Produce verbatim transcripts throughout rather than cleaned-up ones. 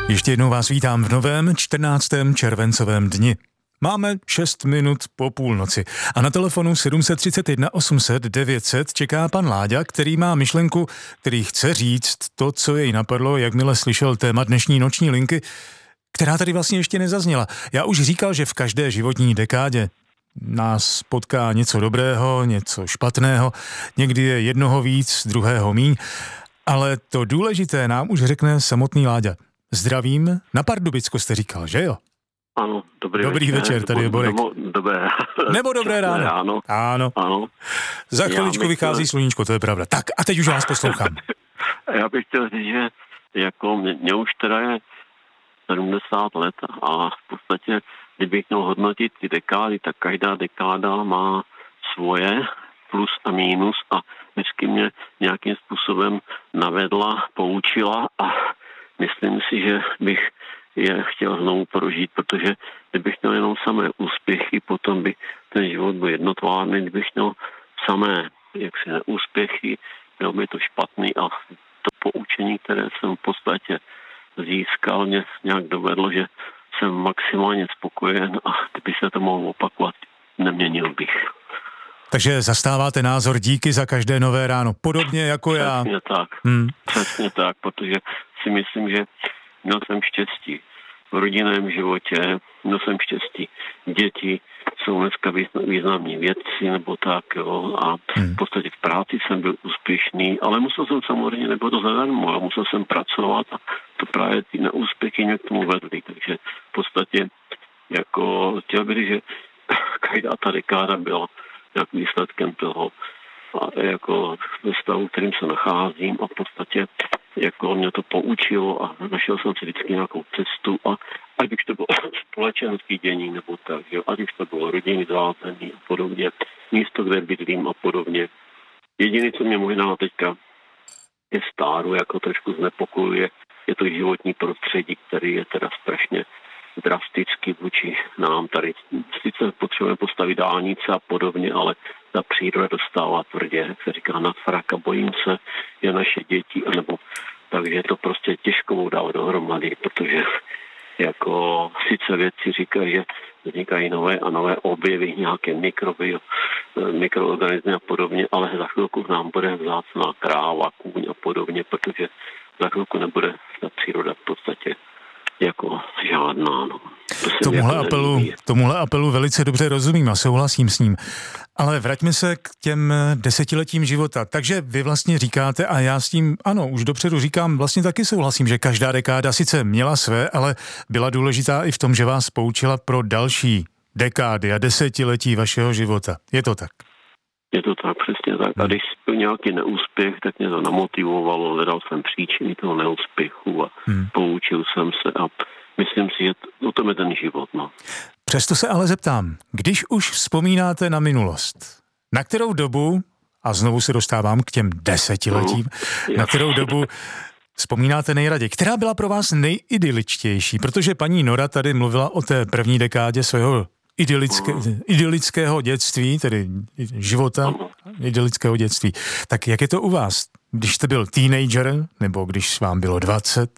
Ještě jednou vás vítám v novém čtrnáctém červencovém dni. Máme šest minut po půlnoci a na telefonu sedm set třicet jedna osm set devět set čeká pan Láďa, který má myšlenku, který chce říct to, co jej napadlo, jakmile slyšel téma dnešní noční linky, která tady vlastně ještě nezazněla. Já už říkal, že v každé životní dekádě nás potká něco dobrého, něco špatného, někdy je jednoho víc, druhého míň, ale to důležité nám už řekne samotný Láďa. Zdravím, na Pardubicku jste říkal, že jo? Ano, dobrý, dobrý večer, večer tady je Borek. Nebo dobré, nebo dobré ráno. ráno. Ano. ano. Za chviličku bych vychází chtěl... sluníčko, to je pravda. Tak a teď už vás poslouchám. Já bych chtěl říct, že jako mě, mě už teda je sedmdesát let a v podstatě, kdybych měl hodnotit ty dekády, tak každá dekáda má svoje plus a mínus a vždycky mě nějakým způsobem navedla, poučila a myslím si, že bych je chtěl znovu prožít, protože kdybych měl jenom samé úspěchy, potom by ten život byl jednotvárný, kdybych měl samé jaksi neúspěchy, byl by to špatný a to poučení, které jsem v podstatě získal, mě nějak dovedlo, že jsem maximálně spokojen a kdyby se to mohlo opakovat, neměnil bych. Takže zastáváte názor díky za každé nové ráno, podobně jako Přesně já. Přesně tak, hmm. přesně tak, protože si myslím, že měl jsem štěstí v rodinném životě, měl jsem štěstí. Děti jsou dneska významní vědci nebo tak, jo, a v podstatě v práci jsem byl úspěšný, ale musel jsem samozřejmě, nebo to zadarmo, a musel jsem pracovat a to právě ty neúspěchy mě k tomu vedly, takže v podstatě jako chtěl bych, že každá ta dekáda byla jak výsledkem toho a jako ve stavu, kterým se nacházím a v podstatě jako mě to poučilo a našel jsem si vždycky nějakou cestu a ať už to bylo společenský dění nebo tak, jo, ať už to bylo rodinný zázemí a podobně, místo, kde bydlím a podobně. Jediné, co mě možná teďka je stáru, jako trošku znepokojuje, je to životní prostředí, který je teda strašně drasticky vůči nám tady. Sice potřebujeme postavit dálnice a podobně, ale ta příroda dostává tvrdě, jak se říká, nad frak a bojím se, je naše děti, anebo takže to prostě těžko dát dohromady, protože jako sice vědci říkají, že vznikají nové a nové objevy, nějaké mikroby, mikroorganismy a podobně, ale za chvilku nám bude vzácná kráva, kůň a podobně, protože za chvilku nebude ta příroda v podstatě jako žádná. No. To tomuhle, jako apelu, tomuhle apelu velice dobře rozumím a souhlasím s ním. Ale vraťme se k těm desetiletím života. Takže vy vlastně říkáte, a já s tím, ano, už dopředu říkám, vlastně taky souhlasím, že každá dekáda sice měla své, ale byla důležitá i v tom, že vás poučila pro další dekády a desetiletí vašeho života. Je to tak? Je to tak, přesně tak. A když byl nějaký neúspěch, tak mě to namotivovalo, hledal jsem příčiny toho neúspěchu a hmm. poučil jsem se a myslím si, že o tom je ten život. No. Přesto se ale zeptám, když už vzpomínáte na minulost, na kterou dobu, a znovu se dostávám k těm desetiletím, no, na kterou dobu vzpomínáte nejraději, která byla pro vás nejidyličtější, protože paní Nora tady mluvila o té první dekádě svého Idylické, idylického dětství, tedy života, idylického dětství. Tak jak je to u vás? Když jste byl teenager, nebo když vám bylo dvacet?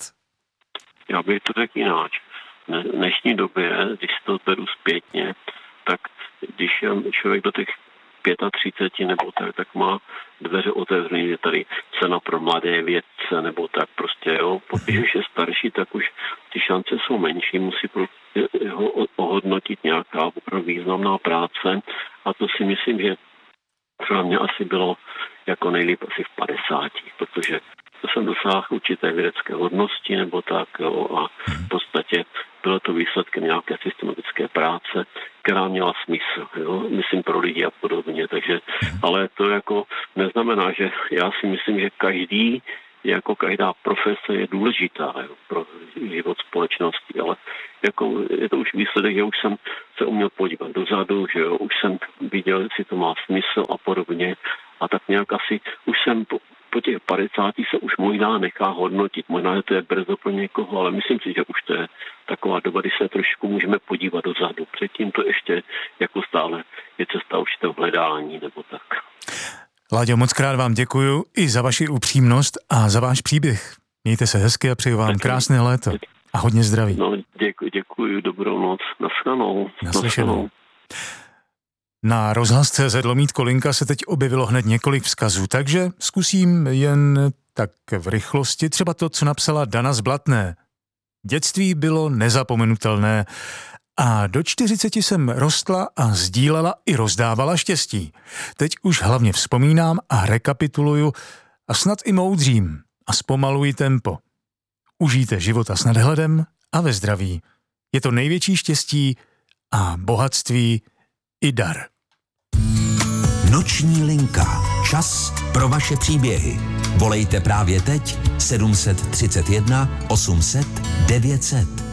Já bych to řekl jináč. V dnešní době, když to beru zpětně, tak když je člověk do těch třicet pět nebo tak, tak má dveře otevřené, je tady cena pro mladé vědce, nebo tak prostě, jo. Pokud už je starší, tak už ty šance jsou menší, musí ho ohodnotit nějaká opravdu významná práce a to si myslím, že pro mě asi bylo jako nejlíp asi v padesáti, protože to jsem dosáhl určité vědecké hodnosti nebo tak, jo, a v podstatě bylo to výsledkem nějaké systematické práce, která měla smysl, jo, myslím pro lidi a podobně, takže, ale to jako neznamená, že já si myslím, že každý, jako každá profese je důležitá, jo, pro život společnosti, ale jako je to už výsledek, že už jsem se uměl podívat dozadu, že jo, už jsem viděl, jestli to má smysl a podobně a tak nějak asi už jsem po, po těch padesáti se už možná nechá hodnotit, možná, že to je brzo pro někoho, ale myslím si, že už to je taková doba, kdy se trošku můžeme podívat dozadu. Předtím to ještě jako stále je cesta určitého hledání nebo tak. Láďo, moc krát vám děkuju i za vaši upřímnost a za váš příběh. Mějte se hezky a přeju vám krásné léto. A hodně zdraví. No, děkuji, děkuji, dobrou noc. Naschledanou. Naslyšenou. Na rozhlas tečka cé zet lomítko linka se teď objevilo hned několik vzkazů, takže zkusím jen tak v rychlosti třeba to, co napsala Dana z Blatné. Dětství bylo nezapomenutelné a do čtyřiceti jsem rostla a sdílela i rozdávala štěstí. Teď už hlavně vzpomínám a rekapituluju a snad i moudřím a zpomaluji tempo. Užijte života s nadhledem a ve zdraví. Je to největší štěstí a bohatství i dar. Noční linka. Čas pro vaše příběhy. Volejte právě teď sedm set třicet jedna osm set devět set.